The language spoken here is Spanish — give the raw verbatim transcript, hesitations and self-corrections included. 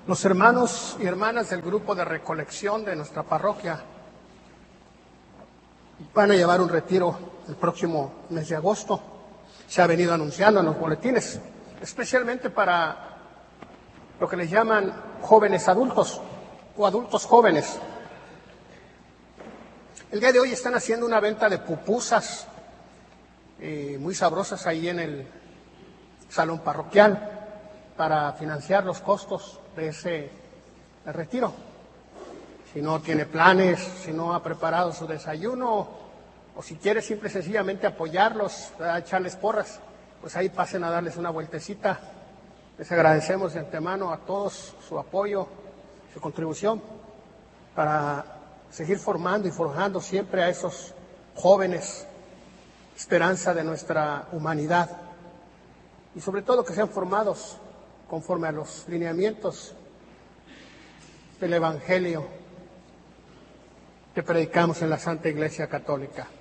Los hermanos y hermanas del grupo de recolección de nuestra parroquia van a llevar un retiro el próximo mes de agosto. Se ha venido anunciando en los boletines, especialmente para lo que les llaman jóvenes adultos o adultos jóvenes. El día de hoy están haciendo una venta de pupusas eh, muy sabrosas ahí en el salón parroquial para financiar los costos de ese de retiro. Si no tiene planes, si no ha preparado su desayuno, o si quiere simple y sencillamente apoyarlos, a echarles porras, pues ahí pasen a darles una vueltecita. Les agradecemos de antemano a todos su apoyo, su contribución, para seguir formando y forjando siempre a esos jóvenes, esperanza de nuestra humanidad, y sobre todo que sean formados conforme a los lineamientos del Evangelio que predicamos en la Santa Iglesia Católica.